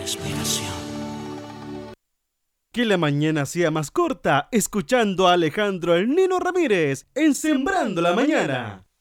respiración. Que la mañana sea más corta, escuchando a Alejandro el Nino Ramírez en Sembrando la Mañana.